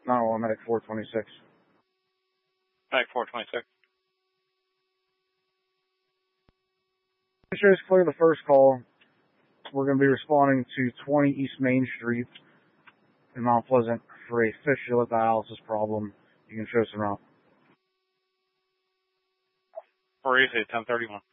911 Medic 426. Medic 426. Shows clear the first call. We're going to be responding to 20 East Main Street in Mount Pleasant for a fistula dialysis problem. You can show some route. 480, 1031.